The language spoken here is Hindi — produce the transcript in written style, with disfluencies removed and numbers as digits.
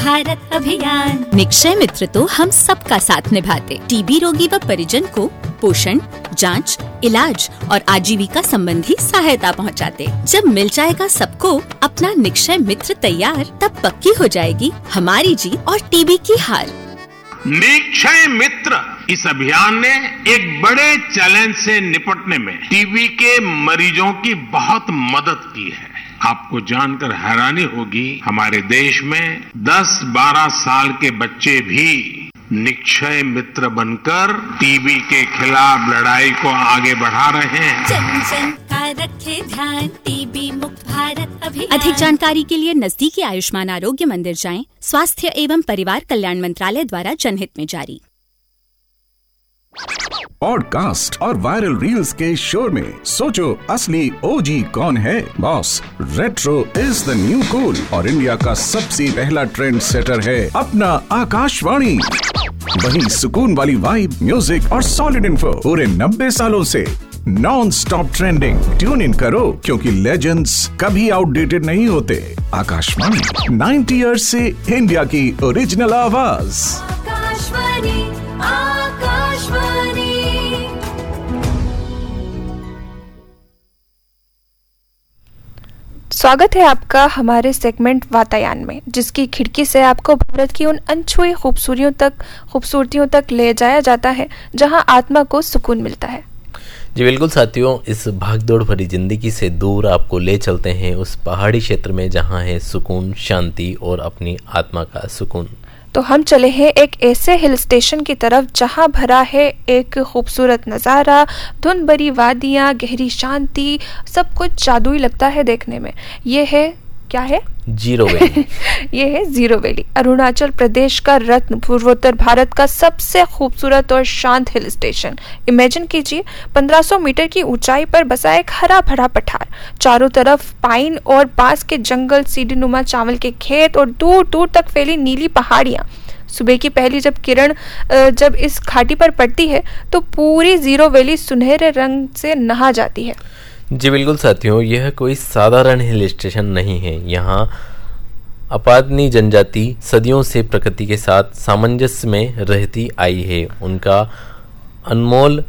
भारत अभियान। निक्षय मित्र तो हम सबका साथ निभाते, टीबी रोगी व परिजन को पोषण, जांच, इलाज और आजीविका संबंधी सहायता पहुंचाते। जब मिल जाएगा सबको अपना निक्षय मित्र तैयार, तब पक्की हो जाएगी हमारी जीत और टीबी की हार। निक्षय मित्र इस अभियान ने एक बड़े चैलेंज से निपटने में टीबी के मरीजों की बहुत मदद की है। आपको जानकर हैरानी होगी, हमारे देश में 10-12 साल के बच्चे भी निक्षय मित्र बनकर टीबी के खिलाफ लड़ाई को आगे बढ़ा रहे हैं। जन जन का रखे ध्यान, टीबी मुक्त भारत अभियान। अधिक जानकारी के लिए नजदीकी आयुष्मान आरोग्य मंदिर जाएं। स्वास्थ्य एवं परिवार कल्याण मंत्रालय द्वारा जनहित में जारी। पॉडकास्ट और वायरल रील्स के शोर में सोचो असली ओजी कौन है? Boss, retro is the new cool और इंडिया का सबसे पहला ट्रेंड सेटर है अपना आकाशवाणी। वही सुकून वाली वाइब, म्यूजिक और सॉलिड इन्फो पूरे 90 सालों से non stop trending. Tune in करो क्योंकि लेजेंड्स कभी आउटडेटेड नहीं होते। आकाशवाणी 90 इयर्स से इंडिया की ओरिजिनल आवाज। आकाशवाणी, आकाशवाणी। स्वागत है आपका हमारे सेगमेंट वातायन में, जिसकी खिड़की से आपको भारत की उन अनछुई खूबसूरतियों तक ले जाया जाता है जहां आत्मा को सुकून मिलता है। जी बिल्कुल साथियों, इस भागदौड़ भरी जिंदगी से दूर आपको ले चलते हैं उस पहाड़ी क्षेत्र में जहां है सुकून, शांति और अपनी आत्मा का सुकून। तो हम चले हैं एक ऐसे हिल स्टेशन की तरफ जहां भरा है एक खूबसूरत नज़ारा, धुंध भरी वादियां, गहरी शांति, सब कुछ जादुई लगता है देखने में। ये है, क्या है? Zero valley. ये है जीरो वैली, अरुणाचल प्रदेश का रत्न, पूर्वोत्तर भारत का सबसे खूबसूरत और शांत हिल स्टेशन। इमेजिन कीजिए, 1500 मीटर की ऊंचाई पर बसा एक हरा भरा पठार, चारों तरफ पाइन और बांस के जंगल, सीढ़ीनुमा चावल के खेत और दूर दूर तक फैली नीली पहाड़ियां। सुबह की पहली जब किरण जब इस घाटी पर पड़ती है तो पूरी जीरो वैली सुनहरे रंग से नहा जाती है। जी बिल्कुल साथियों, यह कोई साधारण हिल स्टेशन नहीं है। यहाँ अपादनी जनजाति सदियों से प्रकृति के साथ सामंजस्य में रहती आई है। उनका अनमोल